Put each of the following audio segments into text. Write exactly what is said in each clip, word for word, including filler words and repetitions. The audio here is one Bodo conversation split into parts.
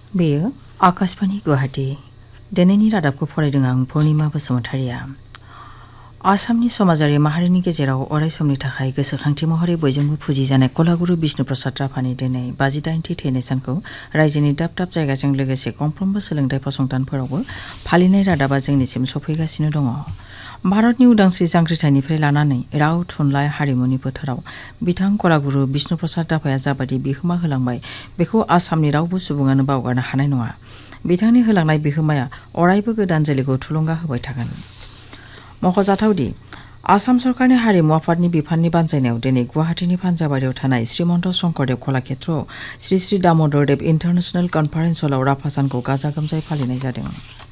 बेयो आकाशवाणी गुवाहाटी दिनैनि रादाबखौ फरायदों आं पूर्णिमा बसुमतारिया। आसामनि समाजारि माहारिनि गेजेराव अरायसमनि थाखाय गोसोखांथि महरै बयजोंबो फुजिजानाय कलागुरु बिष्णु प्रसाद राभानि दिनै बाजिदाइनथि थैनाय सानखौ रायजोनि दाब दाब जायगाजों लोगोसे गंफ्रोमबो सोलोंथाइ फसंथानफोरावबो फालिनाय रादाबा जोंनिसिम सफैगासिनो दङ। भारतनि उदांस्रि जांख्रिथायनिफ्राय लानानै राव थुनलाइ हारिमुनि फोथाराव बिथां कलागुरु बिष्णु प्रसाद राभाया जाबादि बिहोमा होलांबाय बेखौ आसामनि रावबो सुबुङानो बावगारनो हानाय नङा। बिथांनि होलांनाय बिहोमाया अरायबो गोदान जोलैखौ थुलुंगा होबाय थागोन। मख'जाथावदि आसाम सरकारनि हारिमु आफादनि बिफाननि बानजायनायाव दिनै गुवाहाटीनि पान्जाबारियाव थानाय श्रीमन्त शंकरदेव कलाक्षेत्रआव श्री श्री दामोदरदेव इन्टारनेशनेल कनफारेन्स हलाव राभा सानखौ गाजा गोमजायै फालिनाय जादों।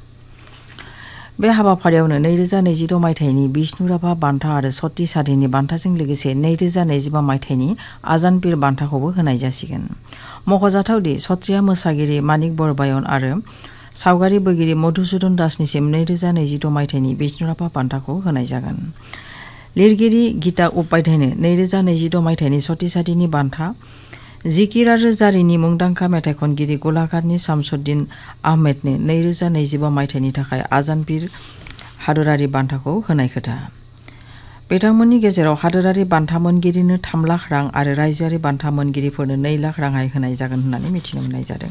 बे हाबाफारियावनो नैरोजा नैजिद' मायथाइनि बिष्णु राभा बान्था आरो सती साधीनि बान्थाजों लोगोसे नैरोजा नैजिबा मायथाइनि आजानपीर बान्थाखौबो होनाय जासिगोन। मख'जाथावदि सत्रिया मोसागिरि मानिक बरबायन आरो सावगारि बोगिरि मधुसूदन दासनिसिम नैरोजा नैजिद' मायथाइनि बिष्णु राभा बान्थाखौ होनाय जागोन। लिरगिरि गीता उपाध्यायनो नैरोजा नैजिद' मायथाइनि सती साधीनि बान्था, जिकिर आरो जारिनि मुंदांखा मेथाइ खनगिरि गलाघाटनि शामसुद्दीन आहमेदनो नैरोजा नैजिबा मायथाइनि थाखाय आजानपीर हादरारि बान्थाखौ होनाय खोथा। बिथांमोननि गेजेराव हादरारि बान्था मोनगिरिनो थाम लाख रां आरो रायजोआरि बान्था मोनगिरिफोरनो नै लाख रांहाय होनाय जागोन होननानै मिथिनो मोननाय जादों।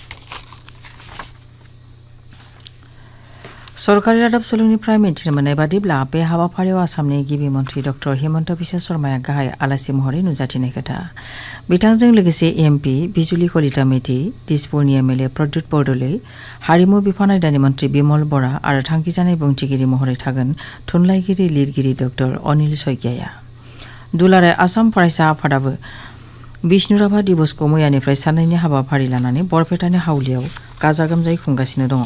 सरकारि रादाब सोलोंनिफ्राय मिथिनो मोननाय बादिब्ला बे हाबाफारियाव आसामनि गिबि मन्थ्रि डक्टर हिमन्त बिश्व शर्माया गाहाय आलासि महरै नुजाथिनाय खोथा। बिथांजों लोगोसे एमपि बिजुली कलिता मेधि, दिसपुरनि एमएलए प्रद्युत बरदलै, हारिमु बिफान आयदानि मन्थ्रि बिमल बरा आरो थांखिजानाय बुंथिगिरि महरै थागोन थुनलाइगिरि लिरगिरि डक्टर अनिल सयकियाया। दुलाराय आसाम फरायसा आफादाबो बिष्णु राभा दिबसखौ मैयानिफ्राय साननैनि हाबाफारि लानानै बरपेटानि हावलियाव गाजा गोमजायै खुंगासिनो दङ।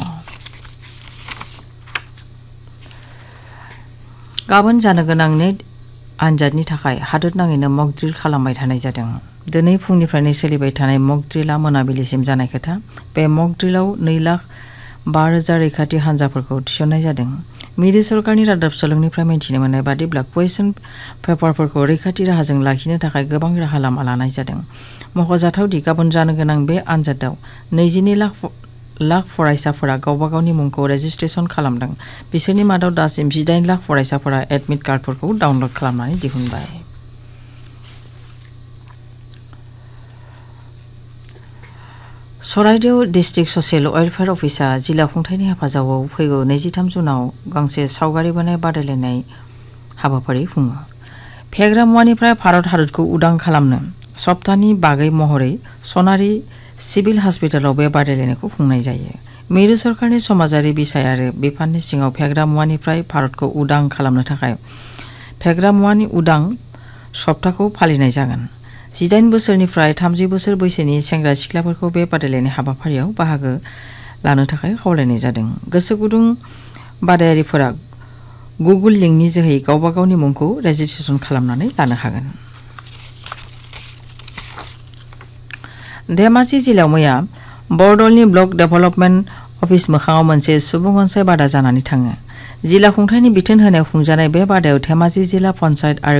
गाबोन जानो गोनां नेट आनजादनि थाखाय हादोरनाङैनो मक ड्रिल खालामबाय थानाय जादों। दिनै फुंनिफ्रायनो सोलिबाय थानाय मक ड्रिलआ मोनाबिलिसिम जानाय खोथा। बे मक ड्रिलआव नै लाख बा रोजा रैखाथि हान्जाफोरखौ थिसननाय जादों। मिरु सरकारनि रादाब सोलोंनिफ्राय मिथिनो मोननाय बादिब्ला कुवेश्चन पेपारफोरखौ रैखाथि राहाजों लाखिनो थाखाय गोबां राहा लामा लानाय जादों। मख'जाथावदि गाबोन जानो गोनां बे आनजादाव नैजिनै लाख लाख फरायसाफोरा गावबा गावनि मुंखौ रेजिस्ट्रेसन खालामदों। बिसोरनि मादाव दासिम जिदाइन लाख फरायसाफोरा एडमिट कार्डफोरखौ डाउनलड खालामनानै दिहुनबाय। सराइदेव डिस्ट्रिक्ट ससियेल वेलफेयार अफिसा जिल्ला खुंथायनि हेफाजाबाव फैगौ नैजिथाम जुनाव गांसे सावगारि बोनाय बादायलायनाय हाबाफारि खुङो। फेग्रा मुवानिफ्राय भारत हादरखौ उदां खालामनो सप्ताहनि बागै महरै सनारि सिभिल हस्पिटालाव बे बादायलायनायखौ खुंनाय जायो। मिरु सरकारनि समाजारि बिसाय आरो बिफाननि सिङाव फेग्रा मुवानिफ्राय भारतखौ उदां खालामनो थाखाय फेग्रा मुवानि उदां सप्ताहखौ फालिनाय जागोन। जिदाइन बोसोरनिफ्राय थामजि बोसोर बैसोनि सेंग्रा सिख्लाफोरखौ बे बादायलायनाय हाबाफारियाव बाहागो लानो थाखाय खावलायनाय जादों। गोसो गुदुं बादायारिफोरा गुगोल लिंकनि जोहै गावबा गावनि मुंखौ रेजिस्ट्रेसन खालामनानै लानो हागोन। धेमाजि जिल्लायाव मैया बरदलनि ब्लक डेभेलपमेन्ट अफिस मोखाङाव मोनसे सुबुं अनसाय बादा जानानै थाङो। जिल्ला खुंथायनि बिथोन होनायाव खुंजानाय बे बादायाव धेमाजि जिल्ला पन्चायत आरो